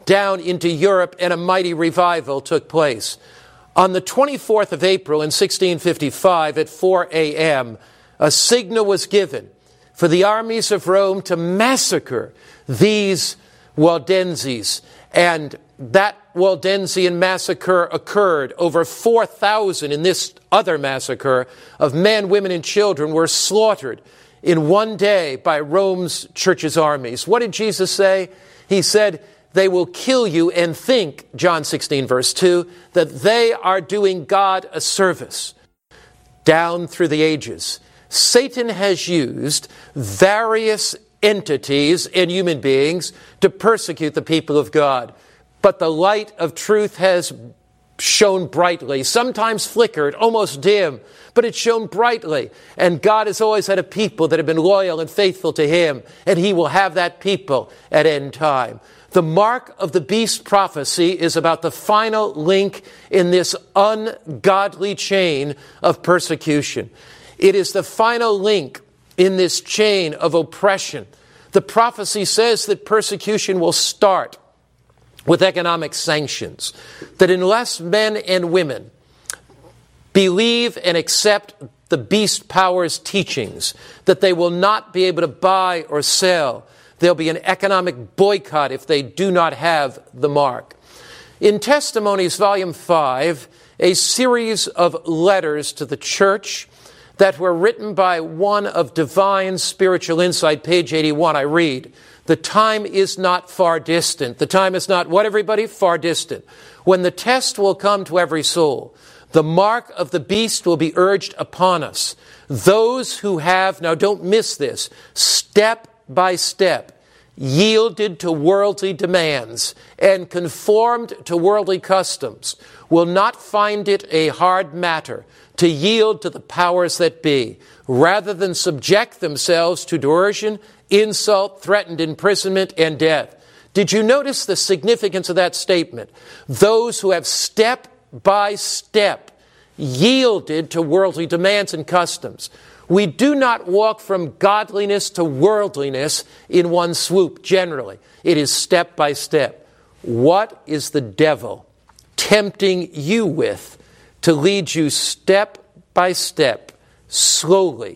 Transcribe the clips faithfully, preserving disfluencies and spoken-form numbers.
down into Europe, and a mighty revival took place. On the twenty-fourth of April in sixteen fifty-five at four a.m., a signal was given for the armies of Rome to massacre these Waldenses. And that Waldensian massacre occurred. Over four thousand in this other massacre of men, women, and children were slaughtered in one day by Rome's church's armies. What did Jesus say? He said, they will kill you and think, John sixteen verse two, that they are doing God a service. Down through the ages, Satan has used various entities and human beings to persecute the people of God. But the light of truth has shone brightly, sometimes flickered, almost dim, but it's shone brightly. And God has always had a people that have been loyal and faithful to Him, and He will have that people at end time. The mark of the beast prophecy is about the final link in this ungodly chain of persecution. It is the final link in this chain of oppression. The prophecy says that persecution will start with economic sanctions, that unless men and women believe and accept the beast power's teachings, that they will not be able to buy or sell. There'll be an economic boycott if they do not have the mark. In Testimonies, Volume five, a series of letters to the church that were written by one of divine spiritual insight, page eighty-one, I read, the time is not far distant. The time is not, what everybody? Far distant. When the test will come to every soul, the mark of the beast will be urged upon us. Those who have, now don't miss this, step by step, yielded to worldly demands and conformed to worldly customs, will not find it a hard matter to yield to the powers that be, rather than subject themselves to derision, insult, threatened imprisonment, and death. Did you notice the significance of that statement? Those who have step by step yielded to worldly demands and customs. We do not walk from godliness to worldliness in one swoop, generally. It is step by step. What is the devil tempting you with to lead you step by step, slowly,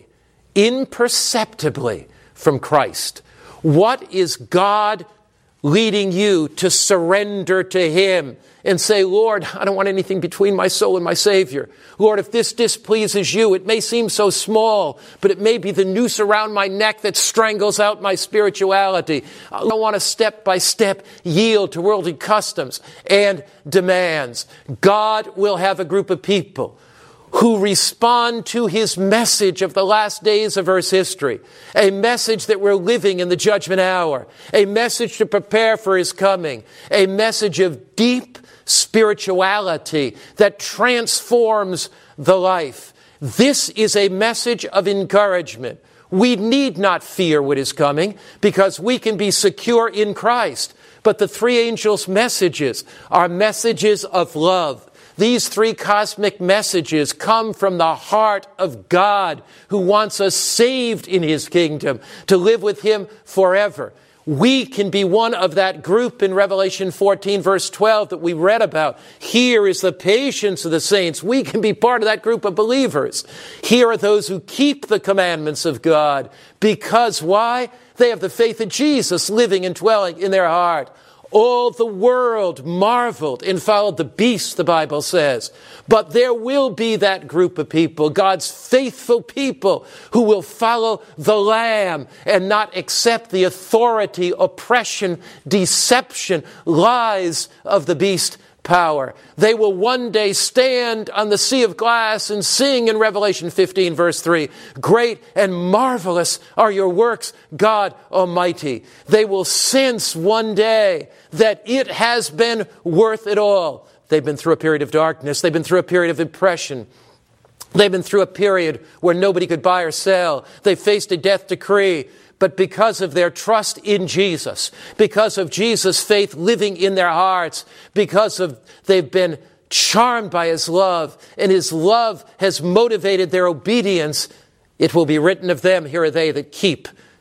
imperceptibly from Christ? What is God leading you to surrender to Him and say, Lord, I don't want anything between my soul and my Savior. Lord, if this displeases you, it may seem so small, but it may be the noose around my neck that strangles out my spirituality. I don't want to step by step yield to worldly customs and demands. God will have a group of people who respond to His message of the last days of Earth's history, a message that we're living in the judgment hour, a message to prepare for His coming, a message of deep spirituality that transforms the life. This is a message of encouragement. We need not fear what is coming because we can be secure in Christ. But the three angels' messages are messages of love. These three cosmic messages come from the heart of God, who wants us saved in His kingdom to live with Him forever. We can be one of that group in Revelation fourteen, verse twelve that we read about. Here is the patience of the saints. We can be part of that group of believers. Here are those who keep the commandments of God. Because why? They have the faith of Jesus living and dwelling in their heart. All the world marveled and followed the beast, the Bible says. But there will be that group of people, God's faithful people, who will follow the Lamb and not accept the authority, oppression, deception, lies of the beast power. They will one day stand on the sea of glass and sing in Revelation fifteen, verse three, great and marvelous are your works, God Almighty. They will sense one day that it has been worth it all. They've been through a period of darkness. They've been through a period of oppression. They've been through a period where nobody could buy or sell. They faced a death decree. But because of their trust in Jesus, because of Jesus' faith living in their hearts, because of they've been charmed by His love, and His love has motivated their obedience, it will be written of them, here are they that keep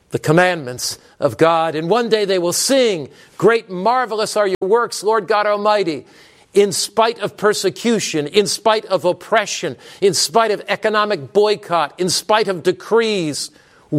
the commandments of God. And one day they will sing, "Great, marvelous are your works, Lord God Almighty." In spite of persecution, in spite of oppression, in spite of economic boycott, in spite of decrees,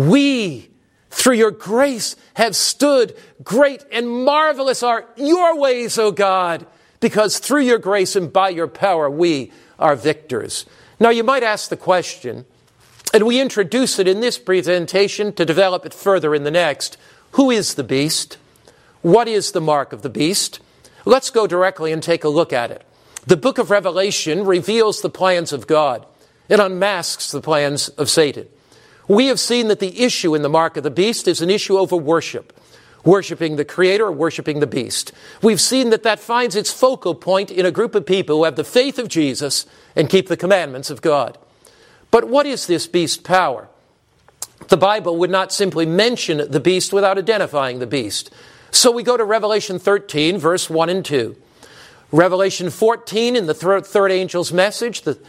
we, through your grace, have stood. Great and marvelous are your ways, O God, because through your grace and by your power, we are victors. Now, you might ask the question, and we introduce it in this presentation to develop it further in the next, who is the beast? What is the mark of the beast? Let's go directly and take a look at it. The book of Revelation reveals the plans of God. It unmasks the plans of Satan. We have seen that the issue in the mark of the beast is an issue over worship. Worshipping the Creator or worshipping the beast. We've seen that that finds its focal point in a group of people who have the faith of Jesus and keep the commandments of God. But what is this beast power? The Bible would not simply mention the beast without identifying the beast. So we go to Revelation thirteen, verse one and two. Revelation fourteen, in the third, third angel's message, the,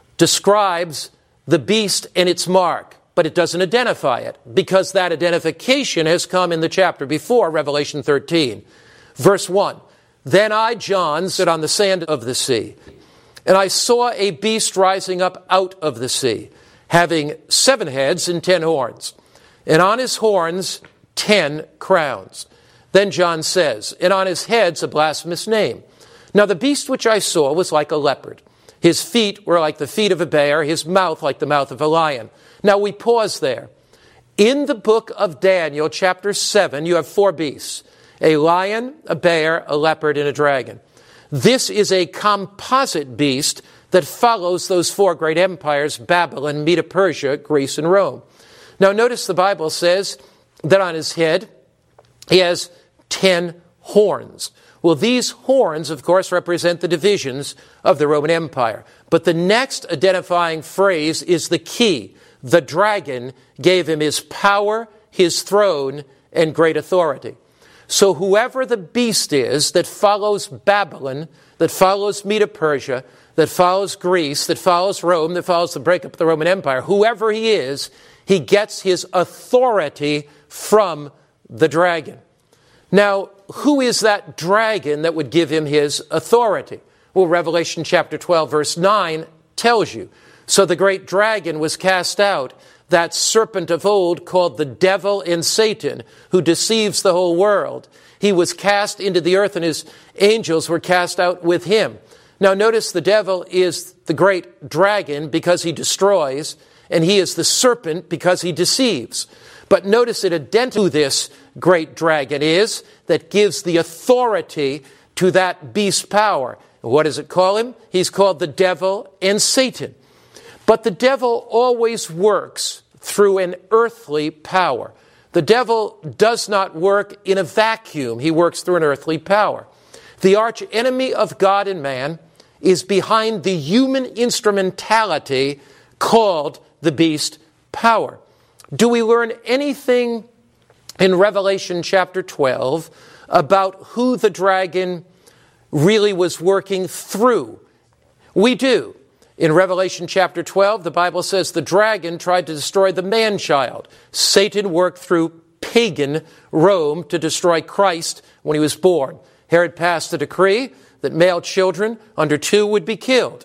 describes the beast and its mark, but it doesn't identify it, because that identification has come in the chapter before, Revelation thirteen. Verse one, "Then I, John, stood on the sand of the sea, and I saw a beast rising up out of the sea, having seven heads and ten horns, and on his horns ten crowns." Then John says, "And on his heads a blasphemous name. Now the beast which I saw was like a leopard. His feet were like the feet of a bear, his mouth like the mouth of a lion." Now we pause there. In the book of Daniel, chapter seven, you have four beasts: a lion, a bear, a leopard, and a dragon. This is a composite beast that follows those four great empires: Babylon, Medo-Persia, Greece, and Rome. Now notice the Bible says that on his head he has ten horns. Well, these horns, of course, represent the divisions of the Roman Empire. But the next identifying phrase is the key. The dragon gave him his power, his throne, and great authority. So whoever the beast is that follows Babylon, that follows Medo-Persia, that follows Greece, that follows Rome, that follows the breakup of the Roman Empire, whoever he is, he gets his authority from the dragon. Now, who is that dragon that would give him his authority? Well, Revelation chapter twelve, verse nine tells you. "So the great dragon was cast out, that serpent of old called the devil and Satan, who deceives the whole world. He was cast into the earth, and his angels were cast out with him." Now notice the devil is the great dragon because he destroys, and he is the serpent because he deceives. But notice it identifies who this great dragon is that gives the authority to that beast power. What does it call him? He's called the devil and Satan. But the devil always works through an earthly power. The devil does not work in a vacuum. He works through an earthly power. The arch enemy of God and man is behind the human instrumentality called the beast power. Do we learn anything in Revelation chapter twelve about who the dragon really was working through? We do. In Revelation chapter twelve, the Bible says the dragon tried to destroy the man-child. Satan worked through pagan Rome to destroy Christ when he was born. Herod passed a decree that male children under two would be killed.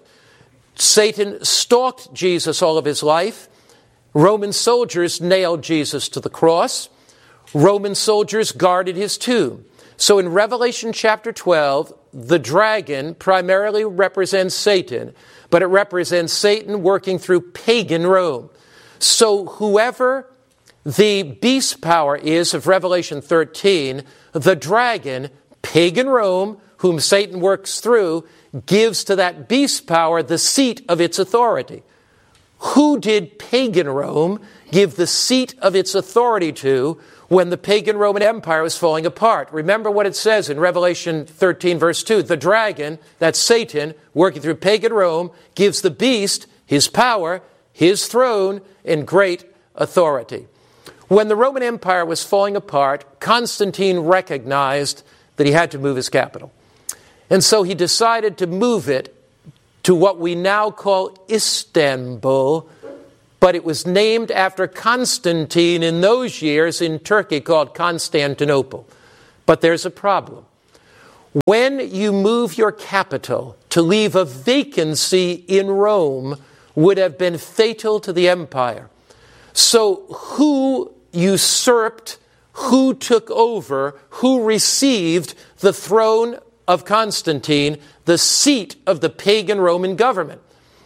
Satan stalked Jesus all of his life. Roman soldiers nailed Jesus to the cross. Roman soldiers guarded his tomb. So in Revelation chapter twelve, the dragon primarily represents Satan, but it represents Satan working through pagan Rome. So whoever the beast power is of Revelation thirteen, the dragon, pagan Rome, whom Satan works through, gives to that beast power the seat of its authority. Who did pagan Rome give the seat of its authority to when the pagan Roman Empire was falling apart? Remember what it says in Revelation thirteen, verse two. The dragon, that's Satan, working through pagan Rome, gives the beast his power, his throne, and great authority. When the Roman Empire was falling apart, Constantine recognized that he had to move his capital. And so he decided to move it to what we now call Istanbul, but it was named after Constantine in those years in Turkey, called Constantinople. But there's a problem. When you move your capital, to leave a vacancy in Rome would have been fatal to the empire. So who usurped, who took over, who received the throne of Constantine, the seat of the pagan Roman government?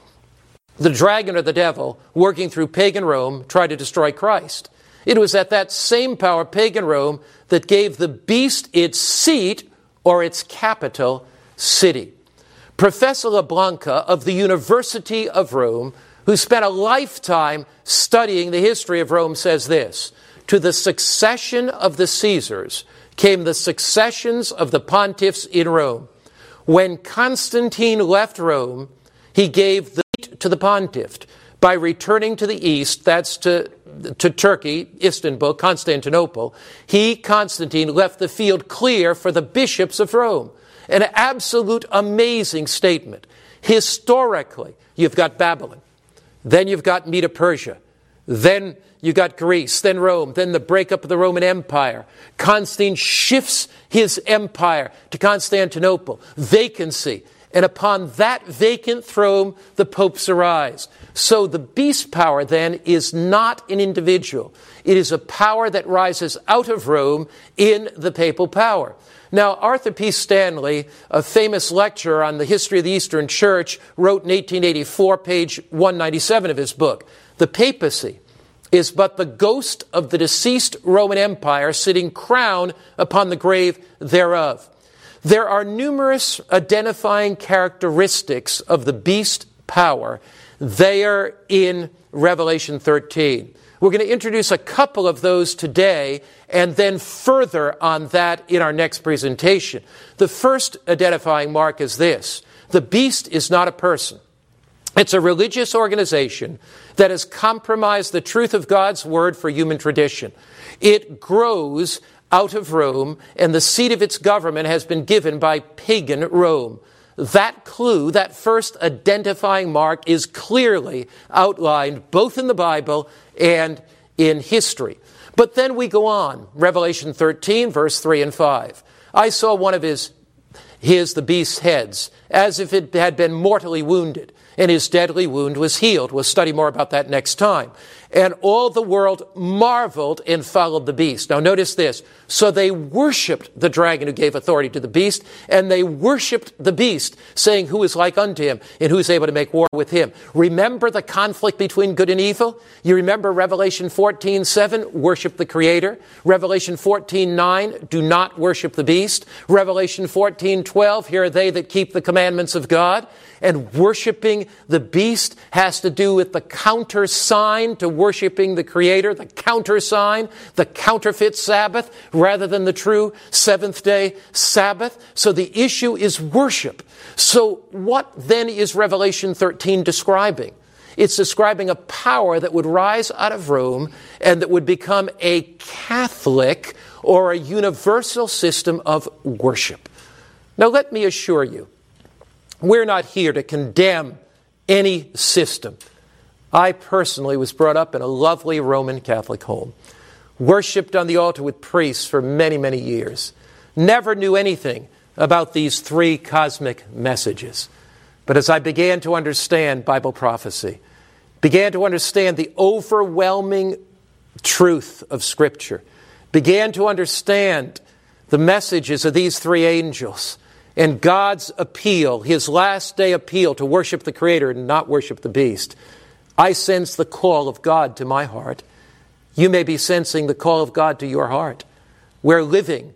The dragon or the devil, working through pagan Rome, tried to destroy Christ. It was at that same power, pagan Rome, that gave the beast its seat or its capital city. Professor LeBlanca of the University of Rome, who spent a lifetime studying the history of Rome, says this: to the succession of the Caesars came the successions of the pontiffs in Rome. When Constantine left Rome, he gave the seat to the pontiff. By returning to the east, that's to, to Turkey, Istanbul, Constantinople, he, Constantine, left the field clear for the bishops of Rome. An absolute amazing statement. Historically, you've got Babylon. Then you've got Medo-Persia. Then you got Greece, then Rome, then the breakup of the Roman Empire. Constantine shifts his empire to Constantinople. Vacancy. And upon that vacant throne, the popes arise. So the beast power then is not an individual. It is a power that rises out of Rome in the papal power. Now, Arthur P. Stanley, a famous lecturer on the history of the Eastern Church, wrote in eighteen eighty-four, page one ninety-seven of his book, "The papacy is but the ghost of the deceased Roman Empire sitting crowned upon the grave thereof." There are numerous identifying characteristics of the beast power. They are in Revelation thirteen. We're going to introduce a couple of those today and then further on that in our next presentation. The first identifying mark is this: the beast is not a person. It's a religious organization that has compromised the truth of God's word for human tradition. It grows out of Rome, and the seat of its government has been given by pagan Rome. That clue, that first identifying mark, is clearly outlined both in the Bible and in history. But then we go on. Revelation thirteen, verse three and five. I saw one of his, his, the beast's heads, as if it had been mortally wounded, and his deadly wound was healed. We'll study more about that next time. And all the world marveled and followed the beast. Now notice this. So they worshipped the dragon who gave authority to the beast, and they worshipped the beast, saying, "Who is like unto him, and who is able to make war with him?" Remember the conflict between good and evil? You remember Revelation fourteen seven, worship the Creator. Revelation fourteen nine, do not worship the beast. Revelation fourteen twelve, here are they that keep the commandments of God. And worshiping the beast has to do with the counter sign to worshiping the Creator, the counter sign, the counterfeit Sabbath, rather than the true seventh-day Sabbath. So the issue is worship. So what then is Revelation thirteen describing? It's describing a power that would rise out of Rome and that would become a Catholic or a universal system of worship. Now let me assure you, we're not here to condemn any system. I personally was brought up in a lovely Roman Catholic home, worshipped on the altar with priests for many, many years, never knew anything about these three cosmic messages. But as I began to understand Bible prophecy, began to understand the overwhelming truth of Scripture, began to understand the messages of these three angels, and God's appeal, His last day appeal to worship the Creator and not worship the beast, I sense the call of God to my heart. You may be sensing the call of God to your heart. We're living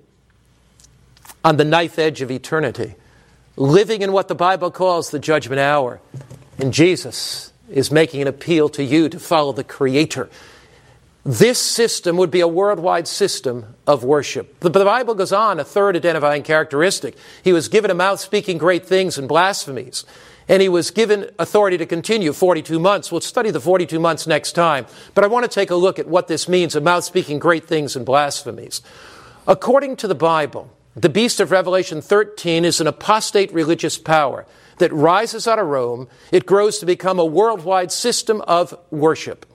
on the knife edge of eternity, living in what the Bible calls the judgment hour. And Jesus is making an appeal to you to follow the Creator. This system would be a worldwide system of worship. But the Bible goes on, a third identifying characteristic. He was given a mouth speaking great things and blasphemies. And he was given authority to continue forty-two months. We'll study the forty-two months next time. But I want to take a look at what this means, a mouth speaking great things and blasphemies. According to the Bible, the beast of Revelation thirteen is an apostate religious power that rises out of Rome. It grows to become a worldwide system of worship.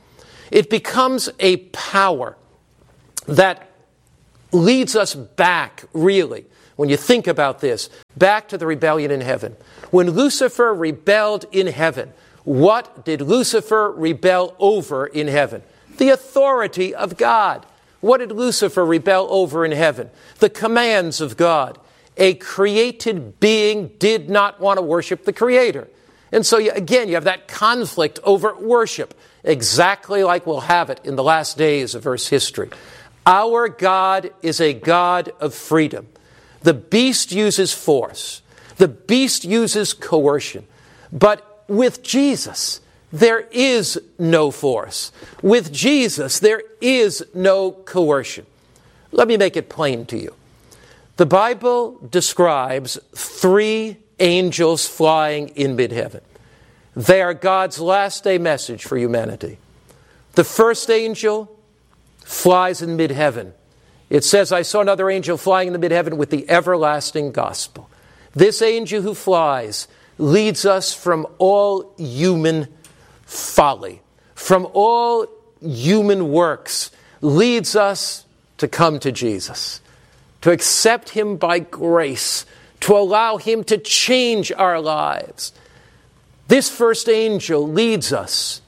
It becomes a power that leads us back, really, when you think about this, back to the rebellion in heaven. When Lucifer rebelled in heaven, what did Lucifer rebel over in heaven? The authority of God. What did Lucifer rebel over in heaven? The commands of God. A created being did not want to worship the Creator. And so, you, again, you have that conflict over worship, exactly like we'll have it in the last days of Earth's history. Our God is a God of freedom. The beast uses force. The beast uses coercion. But with Jesus, there is no force. With Jesus, there is no coercion. Let me make it plain to you. The Bible describes three angels flying in mid-heaven. They are God's last day message for humanity. The first angel flies in mid-heaven. It says, I saw another angel flying in the mid-heaven with the everlasting gospel. This angel who flies leads us from all human folly, from all human works, leads us to come to Jesus, to accept Him by grace, to allow Him to change our lives. This first angel leads us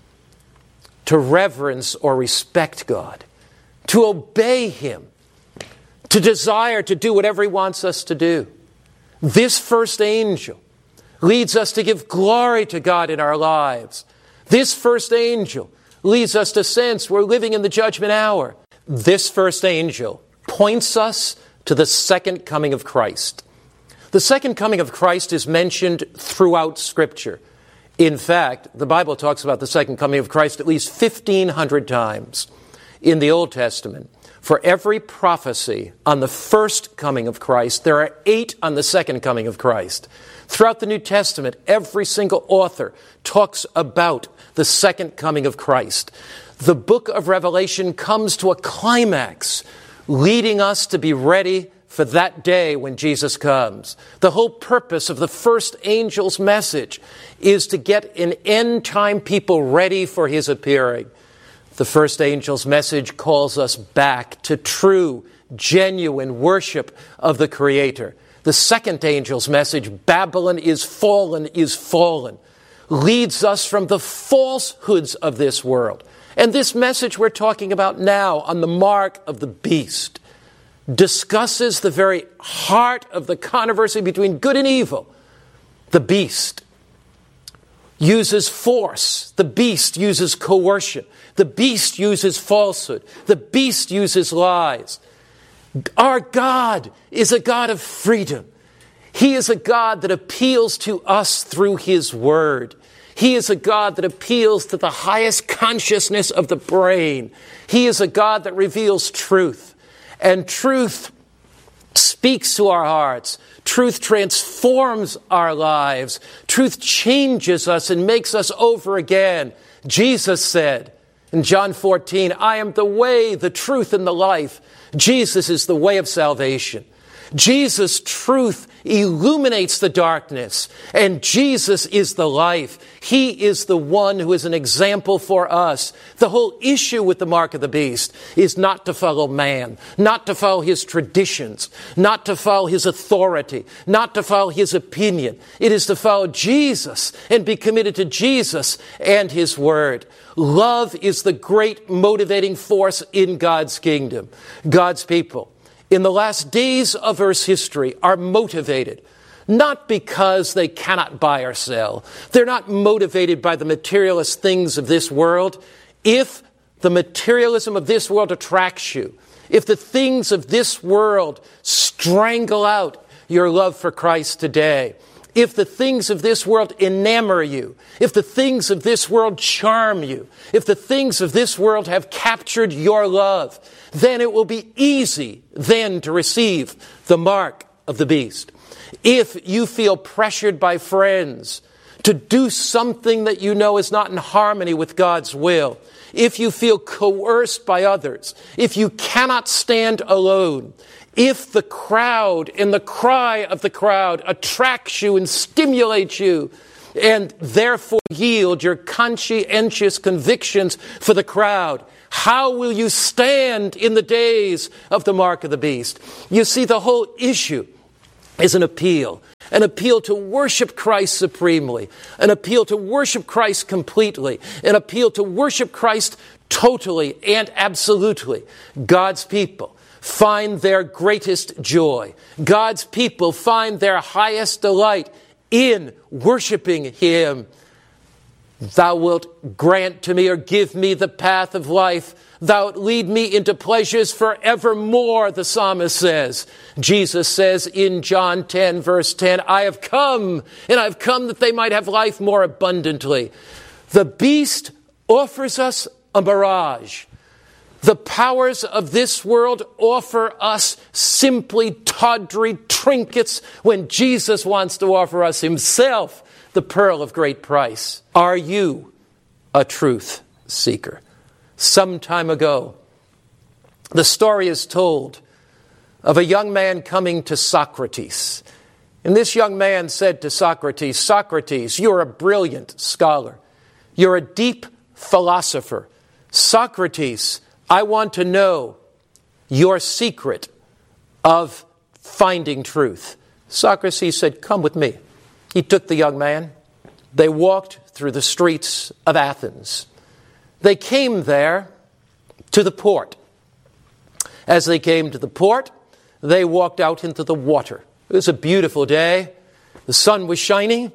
to reverence or respect God, to obey Him, to desire to do whatever He wants us to do. This first angel leads us to give glory to God in our lives. This first angel leads us to sense we're living in the judgment hour. This first angel points us to the second coming of Christ. The second coming of Christ is mentioned throughout Scripture. In fact, the Bible talks about the second coming of Christ at least fifteen hundred times in the Old Testament. For every prophecy on the first coming of Christ, there are eight on the second coming of Christ. Throughout the New Testament, every single author talks about the second coming of Christ. The book of Revelation comes to a climax, leading us to be ready for that day when Jesus comes. The whole purpose of the first angel's message is to get an end-time people ready for His appearing. The first angel's message calls us back to true, genuine worship of the Creator. The second angel's message, Babylon is fallen, is fallen, leads us from the falsehoods of this world. And this message we're talking about now, on the mark of the beast, discusses the very heart of the controversy between good and evil. The beast uses force. The beast uses coercion. The beast uses falsehood. The beast uses lies. Our God is a God of freedom. He is a God that appeals to us through His Word. He is a God that appeals to the highest consciousness of the brain. He is a God that reveals truth. And truth speaks to our hearts. Truth transforms our lives. Truth changes us and makes us over again. Jesus said in John fourteen, I am the way, the truth, and the life. Jesus is the way of salvation. Jesus' truth illuminates the darkness, and Jesus is the life. He is the one who is an example for us. The whole issue with the mark of the beast is not to follow man, not to follow his traditions, not to follow his authority, not to follow his opinion. It is to follow Jesus and be committed to Jesus and His Word. Love is the great motivating force in God's kingdom. God's people in the last days of Earth's history are motivated not because they cannot buy or sell. They're not motivated by the materialist things of this world. If the materialism of this world attracts you, if the things of this world strangle out your love for Christ today, if the things of this world enamor you, if the things of this world charm you, if the things of this world have captured your love, then it will be easy then to receive the mark of the beast. If you feel pressured by friends to do something that you know is not in harmony with God's will, if you feel coerced by others, if you cannot stand alone, if the crowd and the cry of the crowd attracts you and stimulates you, and therefore yield your conscientious convictions for the crowd? How will you stand in the days of the mark of the beast? You see, the whole issue is an appeal. An appeal to worship Christ supremely. An appeal to worship Christ completely. An appeal to worship Christ totally and absolutely. God's people find their greatest joy. God's people find their highest delight in worshiping Him. Thou wilt grant to me or give me the path of life. Thou wilt lead me into pleasures forevermore, the psalmist says. Jesus says in John ten, verse ten, I have come, and I have come that they might have life more abundantly. The beast offers us a mirage. The powers of this world offer us simply tawdry trinkets when Jesus wants to offer us Himself, the pearl of great price. Are you a truth seeker? Some time ago, the story is told of a young man coming to Socrates. And this young man said to Socrates, Socrates, you're a brilliant scholar. You're a deep philosopher. Socrates, I want to know your secret of finding truth. Socrates said, come with me. He took the young man. They walked through the streets of Athens. They came there to the port. As they came to the port, they walked out into the water. It was a beautiful day. The sun was shining.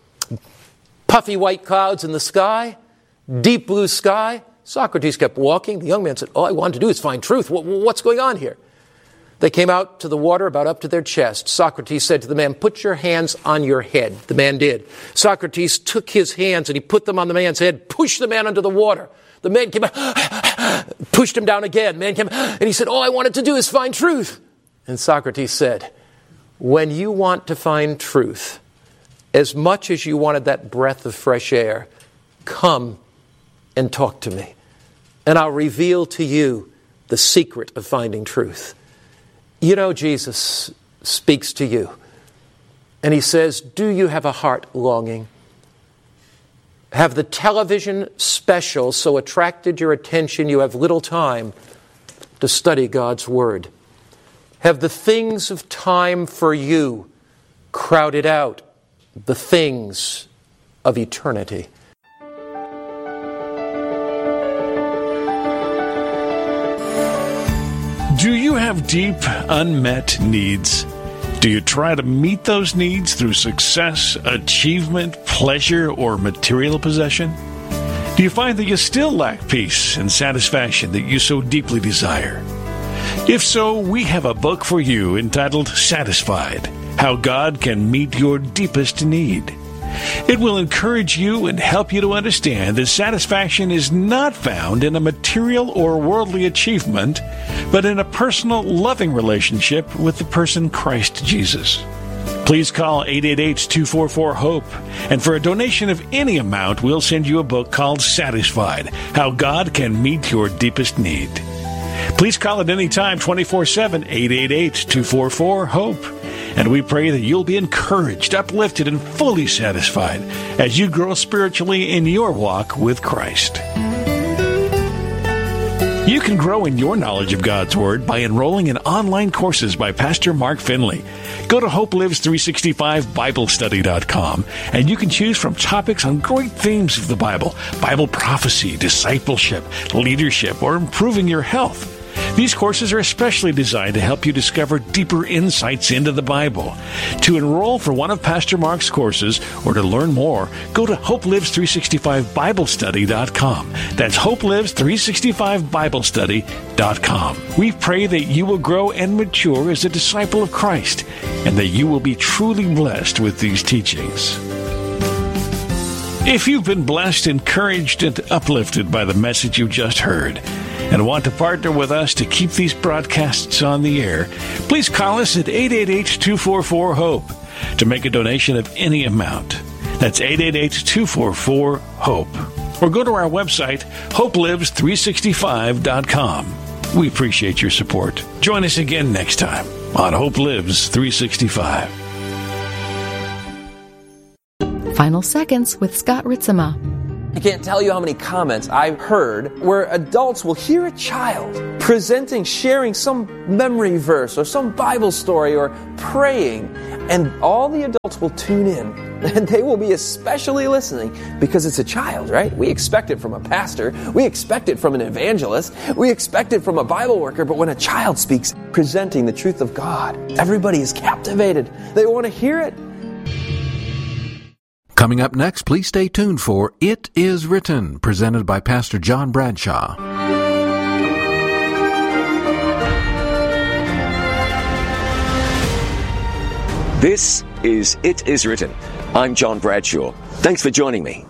Puffy white clouds in the sky. Deep blue sky. Socrates kept walking. The young man said, all I wanted to do is find truth. What's going on here? They came out to the water about up to their chest. Socrates said to the man, put your hands on your head. The man did. Socrates took his hands and he put them on the man's head, pushed the man under the water. The man came out, pushed him down again. Man came, and he said, all I wanted to do is find truth. And Socrates said, when you want to find truth, as much as you wanted that breath of fresh air, come and talk to me, and I'll reveal to you the secret of finding truth. You know, Jesus speaks to you, and He says, do you have a heart longing? Have the television special so attracted your attention you have little time to study God's Word? Have the things of time for you crowded out the things of eternity? Do you have deep, unmet needs? Do you try to meet those needs through success, achievement, pleasure, or material possession? Do you find that you still lack peace and satisfaction that you so deeply desire? If so, we have a book for you entitled Satisfied: How God Can Meet Your Deepest Need. It will encourage you and help you to understand that satisfaction is not found in a material or worldly achievement, but in a personal, loving relationship with the person Christ Jesus. Please call eight eight eight, two four four, HOPE, and for a donation of any amount, we'll send you a book called Satisfied: How God Can Meet Your Deepest Need. Please call at any time, twenty-four seven, eight eight eight, two four four, HOPE. And we pray that you'll be encouraged, uplifted, and fully satisfied as you grow spiritually in your walk with Christ. You can grow in your knowledge of God's Word by enrolling in online courses by Pastor Mark Finley. Go to Hope Lives three sixty-five Bible Study dot com, and you can choose from topics on great themes of the Bible: Bible prophecy, discipleship, leadership, or improving your health. These courses are especially designed to help you discover deeper insights into the Bible. To enroll for one of Pastor Mark's courses or to learn more, go to Hope Lives three sixty-five Bible Study dot com. That's Hope Lives three sixty-five Bible Study dot com. We pray that you will grow and mature as a disciple of Christ, and that you will be truly blessed with these teachings. If you've been blessed, encouraged, and uplifted by the message you just heard, and want to partner with us to keep these broadcasts on the air, please call us at eight eight eight, two four four, HOPE to make a donation of any amount. That's eight eight eight, two four four, HOPE. Or go to our website, Hope Lives three sixty-five dot com. We appreciate your support. Join us again next time on Hope Lives three sixty-five. Final Seconds with Scott Ritzema. I can't tell you how many comments I've heard where adults will hear a child presenting, sharing some memory verse or some Bible story or praying, and all the adults will tune in, and they will be especially listening because it's a child, right? We expect it from a pastor. We expect it from an evangelist. We expect it from a Bible worker, but when a child speaks, presenting the truth of God, everybody is captivated. They want to hear it. Coming up next, please stay tuned for It Is Written, presented by Pastor John Bradshaw. This is It Is Written. I'm John Bradshaw. Thanks for joining me.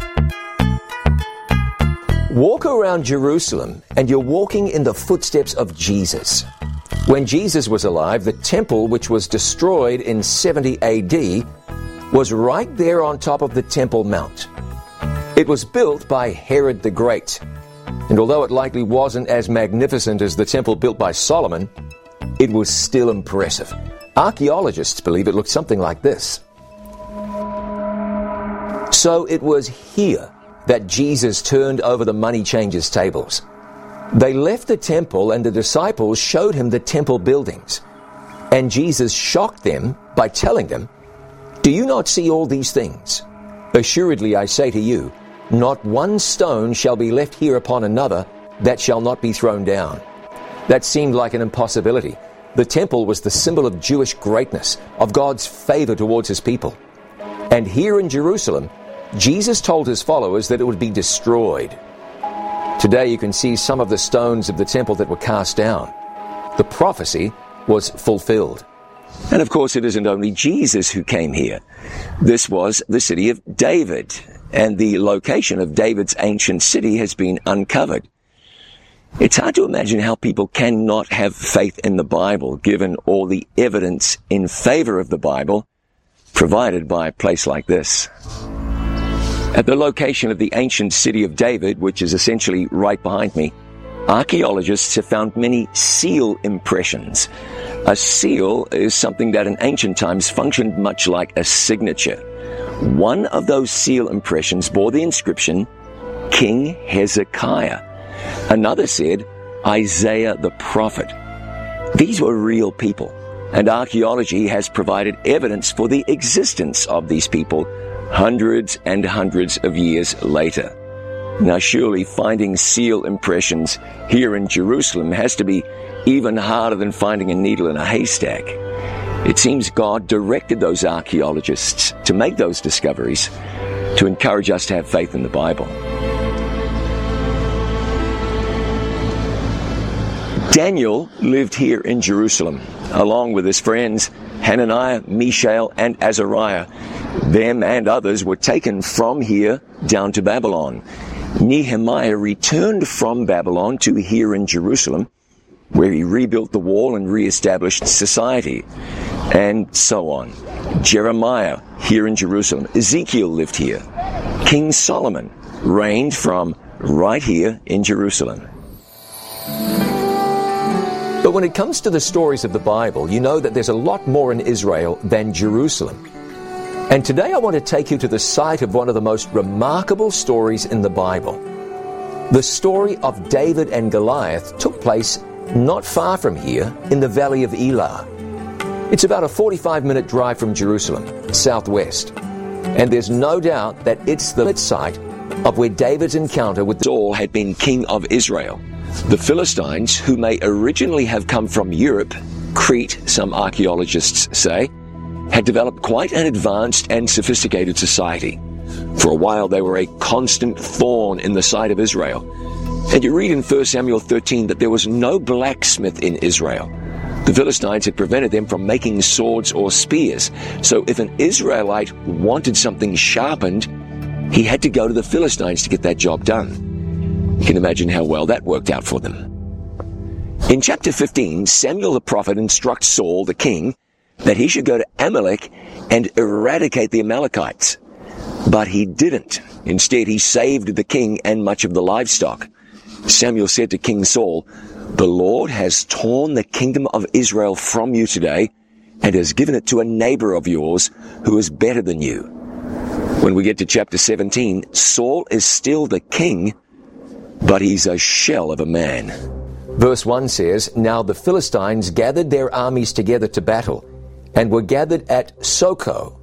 Walk around Jerusalem and you're walking in the footsteps of Jesus. When Jesus was alive, the temple, which was destroyed in seventy A D, was right there on top of the Temple Mount. It was built by Herod the Great, and although it likely wasn't as magnificent as the temple built by Solomon, it was still impressive. Archaeologists believe it looked something like this. So it was here that Jesus turned over the money changers' tables. They left the temple and the disciples showed him the temple buildings. And Jesus shocked them by telling them, "Do you not see all these things? Assuredly I say to you, not one stone shall be left here upon another that shall not be thrown down." That seemed like an impossibility. The temple was the symbol of Jewish greatness, of God's favor towards his people. And here in Jerusalem, Jesus told his followers that it would be destroyed. Today you can see some of the stones of the temple that were cast down. The prophecy was fulfilled. And of course, it isn't only Jesus who came here. This was the city of David, and the location of David's ancient city has been uncovered. It's hard to imagine how people cannot have faith in the Bible, given all the evidence in favor of the Bible provided by a place like this. At the location of the ancient city of David, which is essentially right behind me, archaeologists have found many seal impressions. A seal is something that in ancient times functioned much like a signature. One of those seal impressions bore the inscription, King Hezekiah. Another said, Isaiah the prophet. These were real people, and archaeology has provided evidence for the existence of these people hundreds and hundreds of years later. Now surely finding seal impressions here in Jerusalem has to be even harder than finding a needle in a haystack. It seems God directed those archaeologists to make those discoveries to encourage us to have faith in the Bible. Daniel lived here in Jerusalem, along with his friends Hananiah, Mishael, and Azariah. Them and others were taken from here down to Babylon. Nehemiah returned from Babylon to here in Jerusalem, where he rebuilt the wall and reestablished society, and so on. Jeremiah here in Jerusalem. Ezekiel lived here. King Solomon reigned from right here in Jerusalem. But when it comes to the stories of the Bible, you know that there's a lot more in Israel than Jerusalem. And today I want to take you to the site of one of the most remarkable stories in the Bible. The story of David and Goliath took place not far from here in the valley of Elah. It's about a forty-five minute drive from Jerusalem, southwest. And there's no doubt that it's the site of where David's encounter with Saul had been king of Israel. The Philistines, who may originally have come from Europe, Crete, some archaeologists say, had developed quite an advanced and sophisticated society. For a while they were a constant thorn in the side of Israel. And you read in First Samuel thirteen that there was no blacksmith in Israel. The Philistines had prevented them from making swords or spears. So if an Israelite wanted something sharpened, he had to go to the Philistines to get that job done. You can imagine how well that worked out for them. In chapter fifteen, Samuel the prophet instructs Saul, the king, that he should go to Amalek and eradicate the Amalekites. But he didn't. Instead, he saved the king and much of the livestock. Samuel said to King Saul, "The Lord has torn the kingdom of Israel from you today and has given it to a neighbor of yours who is better than you." When we get to chapter seventeen, Saul is still the king, but he's a shell of a man. Verse one says, Now the Philistines gathered their armies together to battle, and were gathered at Socoh,